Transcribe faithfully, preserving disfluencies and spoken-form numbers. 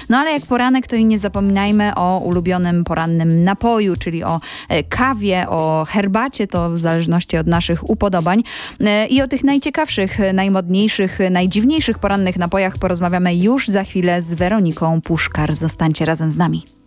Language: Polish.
No ale jak poranek, to i nie zapominajmy o ulubionym porannym napoju, czyli o kawie, o herbacie, to w zależności od naszych upodobań. I o tych najciekawszych, najmodniejszych, najdziwniejszych porannych napojach porozmawiamy już za chwilę z Weroniką Puszkar. Zostańcie razem z nami.